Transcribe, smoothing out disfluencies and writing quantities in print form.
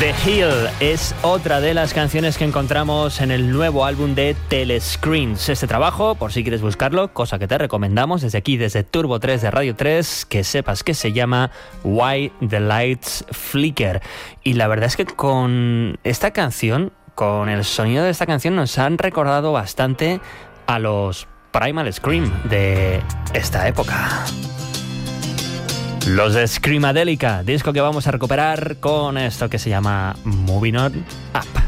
The Hill es otra de las canciones que encontramos en el nuevo álbum de Telescreens. Este trabajo, por si quieres buscarlo, cosa que te recomendamos desde aquí, desde Turbo 3 de Radio 3, que sepas que se llama Why the Lights Flicker. Y la verdad es que con esta canción, con el sonido de esta canción, nos han recordado bastante a los Primal Scream de esta época. Los de Screamadelica, disco que vamos a recuperar con esto que se llama Moving On Up.